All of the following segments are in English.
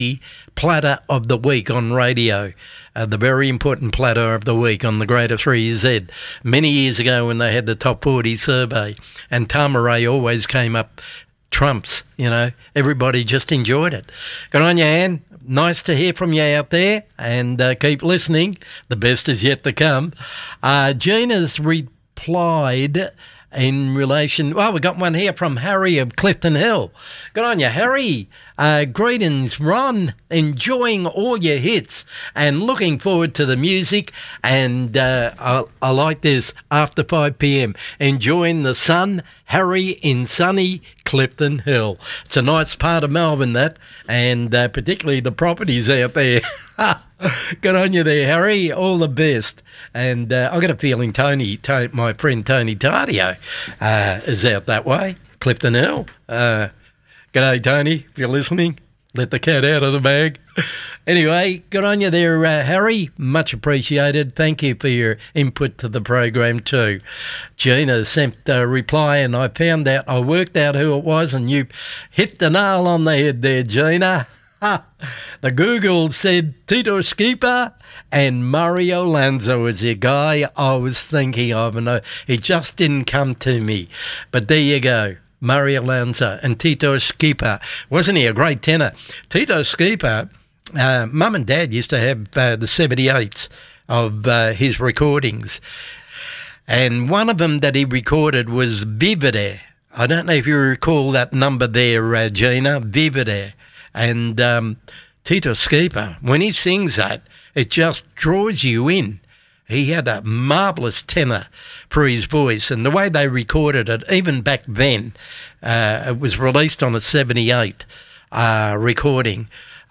platter of the week on radio. The very important platter of the week on the Greater 3Z. Many years ago when they had the Top 40 survey, and Tamaray always came up trumps, you know. Everybody just enjoyed it. Good on you, Anne. Nice to hear from you out there, and keep listening. The best is yet to come. Gina's replied in relation... Well, we got one here from Harry of Clifton Hill. Good on you, Harry. Greetings, Ron. Enjoying all your hits and looking forward to the music. And I like this, after 5 p.m. Enjoying the sun, Harry in sunny Clifton Hill. It's a nice part of Melbourne, that, and particularly the properties out there. Good on you there, Harry. All the best. And I've got a feeling Tony, my friend Tony Tardio, is out that way, Clifton Hill. G'day, Tony, if you're listening. Let the cat out of the bag. Anyway, good on you there, Harry. Much appreciated. Thank you for your input to the program too. Gina sent a reply, and I worked out who it was, and you hit the nail on the head there, Gina. The Google said Tito Schipa and Mario Lanza was the guy I was thinking of, and he just didn't come to me. But there you go, Mario Lanza and Tito Schipa. Wasn't he a great tenor? Tito Schipa, Mum and Dad used to have the 78s of his recordings, and one of them that he recorded was Vivere. I don't know if you recall that number there, Gina, Vivere. And Tito Schipa, when he sings that, it just draws you in. He had a marvellous tenor for his voice, and the way they recorded it, even back then, it was released on a 78 recording.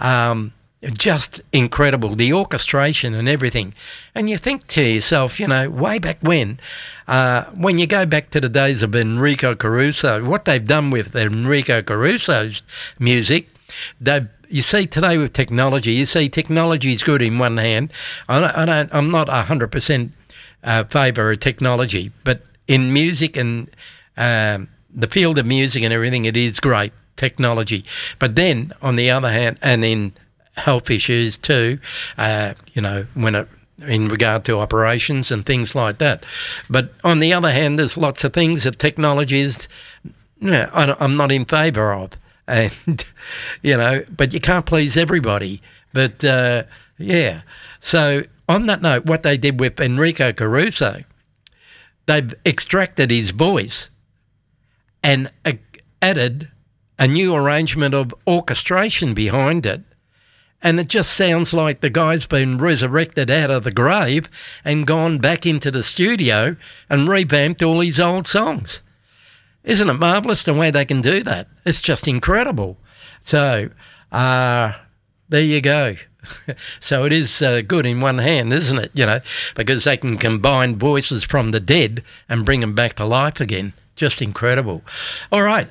Just incredible, the orchestration and everything. And you think to yourself, you know, way back when you go back to the days of Enrico Caruso, what they've done with Enrico Caruso's music, you see today with technology, you see technology is good in one hand. I'm not 100% favour of technology, but in music and the field of music and everything, it is great, technology. But then, on the other hand, and in health issues too, you know, in regard to operations and things like that. But on the other hand, there's lots of things that technology is, I'm not in favour of. And, you know, but you can't please everybody. But, yeah. So, on that note, what they did with Enrico Caruso, they've extracted his voice and added a new arrangement of orchestration behind it. And it just sounds like the guy's been resurrected out of the grave and gone back into the studio and revamped all his old songs. Isn't it marvellous the way they can do that? It's just incredible. So, there you go. So it is good in one hand, isn't it? You know, because they can combine voices from the dead and bring them back to life again. Just incredible. All right.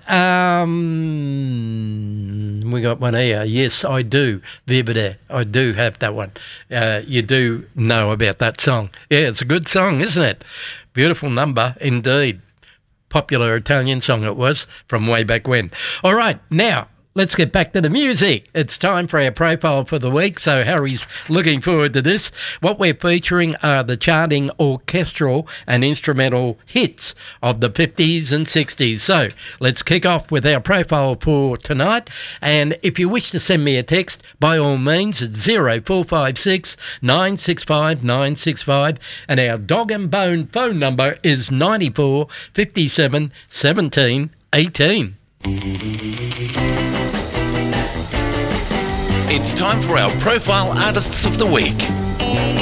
We got one here. Yes, I do. Vivere. I do have that one. You do know about that song. Yeah, it's a good song, isn't it? Beautiful number indeed. Popular Italian song it was from way back when. All right, now let's get back to the music. It's time for our profile for the week, so Harry's looking forward to this. What we're featuring are the charting orchestral and instrumental hits of the 50s and 60s. So let's kick off with our profile for tonight. And if you wish to send me a text, by all means, it's 0456 965 965. And our dog and bone phone number is 94 57 17 18. It's time for our Profile Artists of the Week.